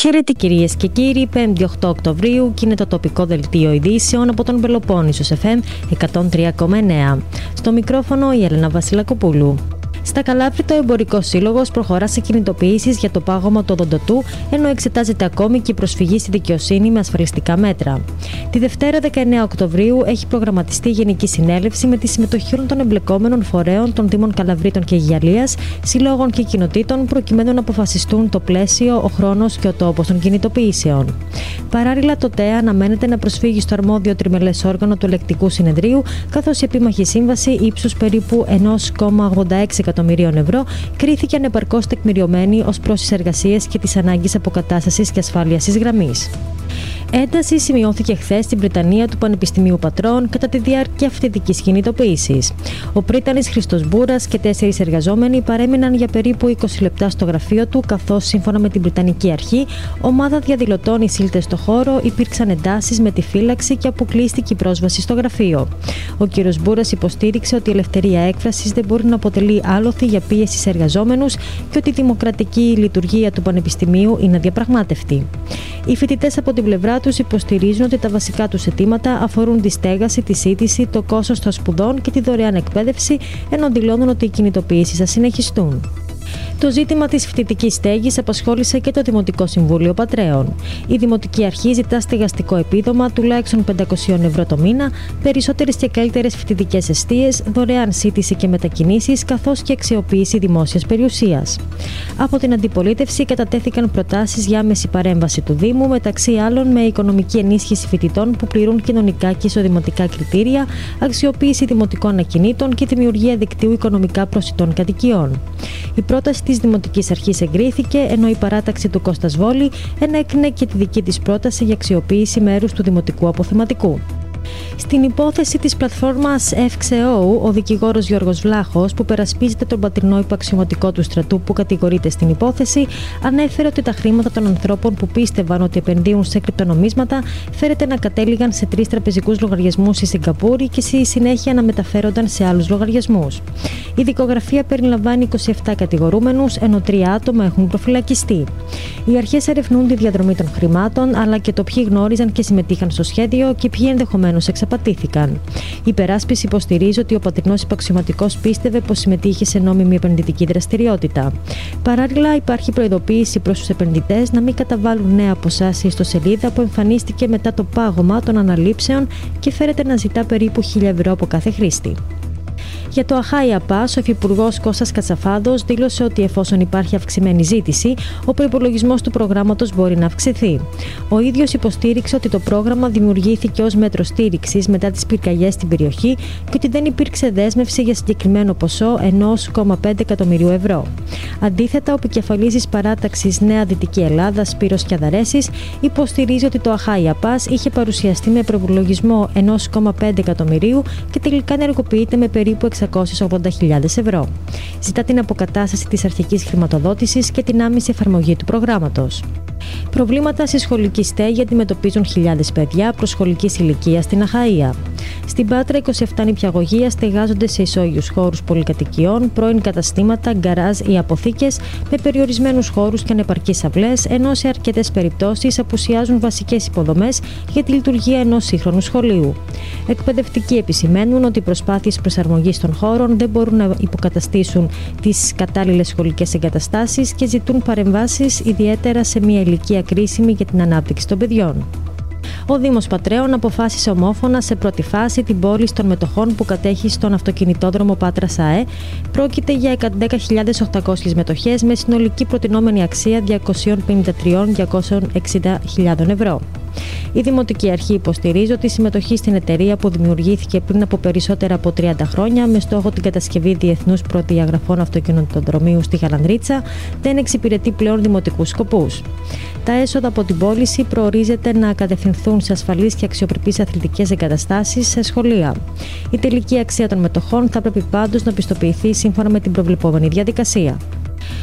Χαίρετε κυρίες και κύριοι, 5η 8 Οκτωβρίου και είναι το τοπικό δελτίο ειδήσεων από τον Πελοπόννησος FM 103,9. Στο μικρόφωνο η Έλενα Βασιλακοπούλου. Στα Καλάβρητα, ο Εμπορικός Σύλλογος προχωρά σε κινητοποιήσεις για το πάγωμα του οδοντοτού, ενώ εξετάζεται ακόμη και η προσφυγή στη δικαιοσύνη με ασφαλιστικά μέτρα. Τη Δευτέρα 19 Οκτωβρίου έχει προγραμματιστεί Γενική Συνέλευση με τη συμμετοχή όλων των εμπλεκόμενων φορέων των Δήμων Καλαβρήτων και Αιγιαλίας, συλλόγων και κοινοτήτων, προκειμένου να αποφασιστούν το πλαίσιο, ο χρόνος και ο τόπος των κινητοποιήσεων. Παράλληλα, το ΤΕΑ αναμένεται να προσφύγει στο αρμόδιο τριμελές όργανο του Ελεκτικού Συνεδρίου, καθώς η επίμαχη σύμβαση ύψους περίπου 1,86 εκατομμυρίων ευρώ κρίθηκε ανεπαρκώς τεκμηριωμένη ως προς τις εργασίες και τις ανάγκες αποκατάστασης και ασφάλειας της γραμμής. Ένταση σημειώθηκε χθες στην Πριτανία του Πανεπιστημίου Πατρών κατά τη διάρκεια φοιτητικής κινητοποίησης. Ο πρίτανης Χριστός Μπούρας και 4 εργαζόμενοι παρέμειναν για περίπου 20 λεπτά στο γραφείο του, καθώς σύμφωνα με την Πριτανική Αρχή, ομάδα διαδηλωτών εισήλθε στο χώρο, υπήρξαν εντάσεις με τη φύλαξη και αποκλείστηκε η πρόσβαση στο γραφείο. Ο κ. Μπούρας υποστήριξε ότι η ελευθερία έκφρασης δεν μπορεί να αποτελεί άλοθη για πίεση σε εργαζόμενους και ότι η δημοκρατική λειτουργία του Πανεπιστημίου είναι αδιαπραγμάτευτη. Οι φοιτητές από την πλευρά τους υποστηρίζουν ότι τα βασικά τους αιτήματα αφορούν τη στέγαση, τη σύντηση, το κόστος των σπουδών και τη δωρεάν εκπαίδευση, ενώ δηλώνουν ότι οι κινητοποιήσεις θα συνεχιστούν. Το ζήτημα της φοιτητικής στέγης απασχόλησε και το Δημοτικό Συμβούλιο Πατρέων. Η Δημοτική Αρχή ζητά στεγαστικό επίδομα τουλάχιστον 500 ευρώ το μήνα, περισσότερες και καλύτερες φοιτητικές εστίες, δωρεάν σύντηση και μετακινήσεις, καθώς και αξιοποίηση δημόσιας περιουσίας. Από την αντιπολίτευση κατατέθηκαν προτάσεις για άμεση παρέμβαση του Δήμου, μεταξύ άλλων με οικονομική ενίσχυση φοιτητών που πληρούν κοινωνικά και εισοδηματικά κριτήρια, αξιοποίηση δημοτικών ακινήτων και δημιουργία δικτύου οικονομικά προσιτών κατοικιών. Η πρόταση της Δημοτικής Αρχής εγκρίθηκε, ενώ η παράταξη του Κώστας Βόλη ενέκρινε και τη δική της πρόταση για αξιοποίηση μέρους του δημοτικού αποθεματικού. Στην υπόθεση της πλατφόρμας FXEO, ο δικηγόρος Γιώργος Βλάχος, που περασπίζεται τον πατρινό υπαξιωματικό του στρατού που κατηγορείται στην υπόθεση, ανέφερε ότι τα χρήματα των ανθρώπων που πίστευαν ότι επενδύουν σε κρυπτονομίσματα φέρεται να κατέληγαν σε 3 τραπεζικούς λογαριασμούς στη Σιγκαπούρη και στη συνέχεια να μεταφέρονταν σε άλλους λογαριασμούς. Η δικογραφία περιλαμβάνει 27 κατηγορούμενους, ενώ 3 άτομα έχουν προφυλακιστεί. Οι αρχές ερευνούν τη διαδρομή των χρημάτων, αλλά και το ποιοι γνώριζαν και συμμετείχαν στο σχέδιο και ποιοι ενδεχομένως εξαπατήθηκαν. Η υπεράσπιση υποστηρίζει ότι ο πατρινός υπαξιωματικός πίστευε πως συμμετείχε σε νόμιμη επενδυτική δραστηριότητα. Παράλληλα, υπάρχει προειδοποίηση προς τους επενδυτές να μην καταβάλουν νέα ποσά σε ιστοσελίδα που εμφανίστηκε μετά το πάγωμα των αναλήψεων και φέρεται να ζητά περίπου 1.000 ευρώ από κάθε χρήστη. Για το Αχάι Απάς, ο Υφυπουργός Κώστας Κατσαφάδος δήλωσε ότι εφόσον υπάρχει αυξημένη ζήτηση, ο προϋπολογισμός του προγράμματος μπορεί να αυξηθεί. Ο ίδιος υποστήριξε ότι το πρόγραμμα δημιουργήθηκε ως μέτρο στήριξης μετά τις πυρκαγιές στην περιοχή και ότι δεν υπήρξε δέσμευση για συγκεκριμένο ποσό 1,5 εκατομμυρίου ευρώ. Αντίθετα, ο επικεφαλής της παράταξης Νέα Δυτική Ελλάδα, Σπύρος Κιαδαρέσης, υποστηρίζει ότι το Αχάι Απάς είχε παρουσιαστεί με προϋπολογισμό 1,5 εκατομμυρίου και τελικά ενεργοποιείται με περίπου 680.000 ευρώ. Ζητά την αποκατάσταση της αρχικής χρηματοδότησης και την άμεση εφαρμογή του προγράμματος. Προβλήματα στη σχολική στέγη αντιμετωπίζουν χιλιάδες παιδιά προσχολικής ηλικίας στην Αχαΐα. Στην Πάτρα, 27 νηπιαγωγεία στεγάζονται σε ισόγειους χώρους πολυκατοικιών, πρώην καταστήματα, γκαράζ ή αποθήκες με περιορισμένους χώρους και ανεπαρκείς αυλές, ενώ σε αρκετές περιπτώσεις απουσιάζουν βασικές υποδομές για τη λειτουργία ενός σύγχρονου σχολείου. Εκπαιδευτικοί επισημαίνουν ότι οι προσπάθειες προσαρμογής των χώρων δεν μπορούν να υποκαταστήσουν τις κατάλληλες σχολικές εγκαταστάσεις και ζητούν παρεμβάσεις, ιδιαίτερα σε μια ηλικία κρίσιμη για την ανάπτυξη των παιδιών. Ο Δήμος Πατρέων αποφάσισε ομόφωνα σε πρώτη φάση την πώληση των μετοχών που κατέχει στον αυτοκινητόδρομο Πάτρας ΑΕ. Πρόκειται για 10.800 μετοχές με συνολική προτινόμενη αξία 253.260.000 ευρώ. Η Δημοτική Αρχή υποστηρίζει ότι η συμμετοχή στην εταιρεία που δημιουργήθηκε πριν από περισσότερα από 30 χρόνια με στόχο την κατασκευή διεθνούς προδιαγραφών αυτοκινητοδρομίου στη Γαλανδρίτσα δεν εξυπηρετεί πλέον δημοτικούς σκοπούς. Τα έσοδα από την πώληση προορίζεται να κατευθυνθούν σε ασφαλείς και αξιοπρεπείς αθλητικές εγκαταστάσεις σε σχολεία. Η τελική αξία των μετοχών θα πρέπει πάντως να πιστοποιηθεί σύμφωνα με την προβλεπόμενη διαδικασία.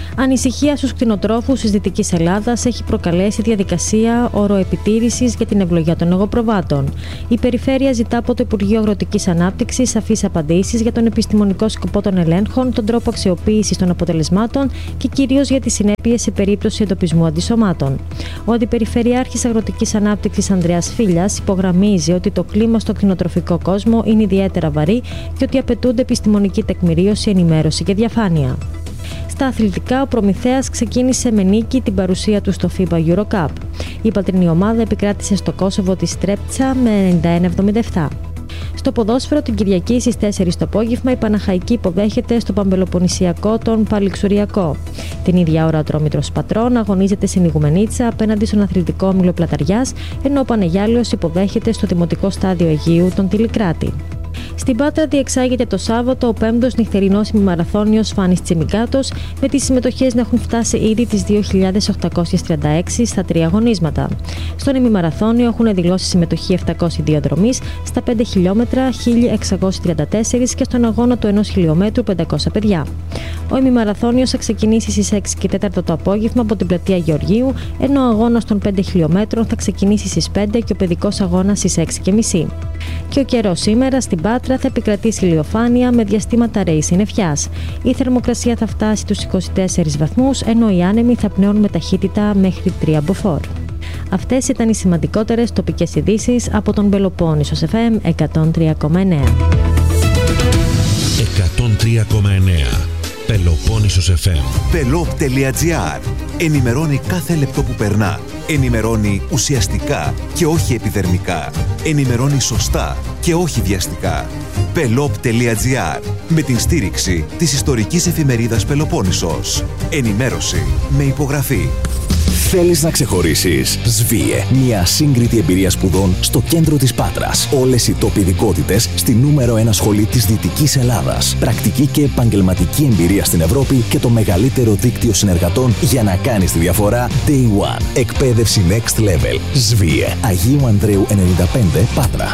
Ανησυχία στους κτηνοτρόφους της Δυτικής Ελλάδας έχει προκαλέσει διαδικασία οροεπιτήρησης για την ευλογία των εγωπροβάτων. Η Περιφέρεια ζητά από το Υπουργείο Αγροτικής Ανάπτυξης σαφείς απαντήσεις για τον επιστημονικό σκοπό των ελέγχων, τον τρόπο αξιοποίησης των αποτελεσμάτων και κυρίως για τις συνέπειες σε περίπτωση εντοπισμού αντισωμάτων. Ο Αντιπεριφερειάρχης Αγροτικής Ανάπτυξης Ανδρέας Φίλιας υπογραμμίζει ότι το κλίμα στο κτηνοτροφικό κόσμο είναι ιδιαίτερα βαρύ και ότι απαιτούνται επιστημονική τεκμηρίωση, ενημέρωση και διαφάνεια. Στα αθλητικά, ο Προμηθέας ξεκίνησε με νίκη την παρουσία του στο FIBA EuroCup. Η πατρινή ομάδα επικράτησε στο Κόσοβο τη Στρέπτσα με 91-77. Στο ποδόσφαιρο, την Κυριακή στις 4 το απόγευμα, η Παναχαϊκή υποδέχεται στο Παμπελοποννησιακό τον Παλιξουριακό. Την ίδια ώρα, ο Τρόμητρος Πατρών αγωνίζεται στην Ιγουμενίτσα απέναντι στον Αθλητικό Όμιλο Πλαταριάς, ενώ ο Πανεγιάλειος υποδέχεται στο Δημοτικό Στάδιο Αιγείου τον Τιλικράτη. Στην Πάτρα διεξάγεται το Σάββατο ο 5ος νυχτερινός ημιμαραθώνιος Φάνης Τσιμικάτος, με τις συμμετοχές να έχουν φτάσει ήδη τις 2.836 στα 3 αγωνίσματα. Στον ημιμαραθώνιο έχουν δηλώσει συμμετοχή 702 δρομείς, στα 5 χιλιόμετρα 1.634 και στον αγώνα του 1 χιλιόμετρου 500 παιδιά. Ο ημιμαραθώνιος θα ξεκινήσει στις 6 και 4 το απόγευμα από την πλατεία Γεωργίου, ενώ ο αγώνας των 5 χιλιόμετρων θα ξεκινήσει στις 5 και ο παιδικός αγώνας στις 6.30. Και ο καιρός σήμερα στην Πάτρα θα επικρατήσει ηλιοφάνεια με διαστήματα ρέης συννεφιάς. Η θερμοκρασία θα φτάσει τους 24 βαθμούς, ενώ οι άνεμοι θα πνέουν με ταχύτητα μέχρι 3 μποφόρ. Αυτές ήταν οι σημαντικότερες τοπικές ειδήσεις από τον Πελοπόννησος FM 103,9. 103,9 Πελοπόννησος FM. Pelop.gr. Ενημερώνει κάθε λεπτό που περνά. Ενημερώνει ουσιαστικά και όχι επιδερμικά. Ενημερώνει σωστά και όχι βιαστικά. Pelop.gr. Με την στήριξη της ιστορικής εφημερίδας Πελοπόννησος. Ενημέρωση με υπογραφή. Θέλεις να ξεχωρίσεις? ΣΒΙΕ. Μια ασύγκριτη εμπειρία σπουδών στο κέντρο της Πάτρας. Όλες οι τόποι ειδικότητες στη νούμερο 1 σχολή της Δυτικής Ελλάδας. Πρακτική και επαγγελματική εμπειρία στην Ευρώπη και το μεγαλύτερο δίκτυο συνεργατών για να κάνεις τη διαφορά Day One. Εκπαίδευση Next Level. ΣΒΙΕ. Αγίου Ανδρέου 95 Πάτρα.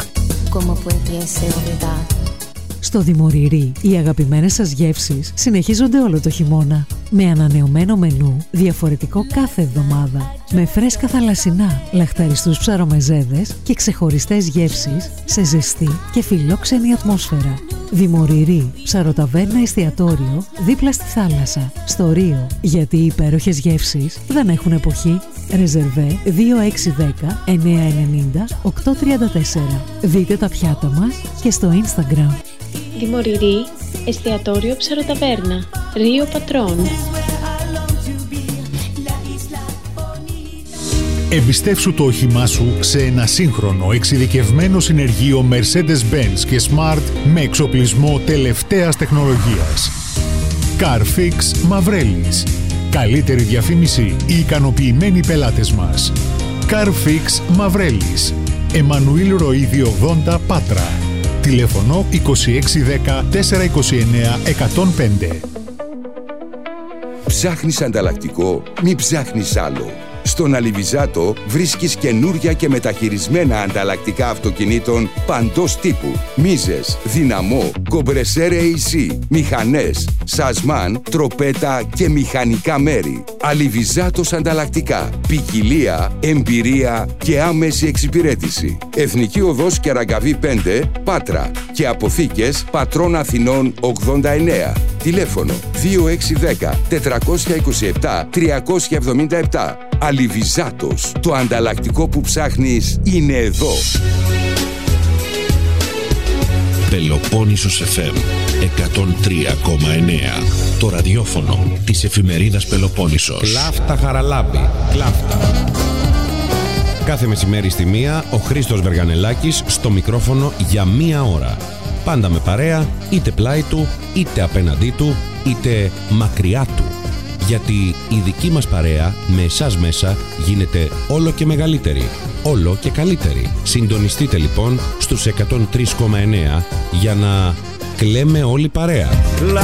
Στο Δημοριρή, οι αγαπημένες σας γεύσεις συνεχίζονται όλο το χειμώνα. Με ανανεωμένο μενού, διαφορετικό κάθε εβδομάδα. Με φρέσκα θαλασσινά, λαχταριστούς ψαρομεζέδες και ξεχωριστές γεύσεις σε ζεστή και φιλόξενη ατμόσφαιρα. Δημοριρή, ψαροταβέρνα εστιατόριο, δίπλα στη θάλασσα, στο Ρίο. Γιατί οι υπέροχες γεύσεις δεν έχουν εποχή. Ρεζερβέ 2610 990 834. Δείτε τα πιάτα μας και στο Instagram. Δημοριρή, εστιατόριο ψαροταβέρνα, Ρίο Πατρών. Εμπιστεύσου το όχημά σου σε ένα σύγχρονο εξειδικευμένο συνεργείο Mercedes-Benz και Smart με εξοπλισμό τελευταίας τεχνολογίας. Carfix Μαυρέλης. Καλύτερη διαφήμιση, οι ικανοποιημένοι πελάτες μας. Carfix Μαυρέλης. Εμμανουήλ Ροΐδη 80 Πάτρα. Τηλέφωνο 2610 429 105. Ψάχνεις ανταλλακτικό, μη ψάχνεις άλλο. Στον Αλιβιζάτο βρίσκεις καινούρια και μεταχειρισμένα ανταλλακτικά αυτοκινήτων παντός τύπου. Μίζες, δυναμό, κομπρεσέρ AC, μηχανές, σασμάν, τροπέτα και μηχανικά μέρη. Αλιβιζάτος ανταλλακτικά. Ποικιλία, εμπειρία και άμεση εξυπηρέτηση. Εθνική Οδός Κεραγκαβή 5, Πάτρα. Και αποθήκες Πατρών Αθηνών 89. Τηλέφωνο 2610 427 377. Αλιβιζάτος. Το ανταλλακτικό που ψάχνεις είναι εδώ. Πελοπόννησος FM 103,9. Το ραδιόφωνο της εφημερίδας Πελοπόννησος. Κλάφτα Χαραλάμπη. Κλάφτα. Κάθε μεσημέρι στη 1 ο Χρήστος Βεργανελάκης στο μικρόφωνο για 1 ώρα. Πάντα με παρέα, είτε πλάι του, είτε απέναντί του, είτε μακριά του. Γιατί η δική μας παρέα με εσάς μέσα γίνεται όλο και μεγαλύτερη, όλο και καλύτερη. Συντονιστείτε λοιπόν στους 103,9 για να κλαίμε όλη παρέα.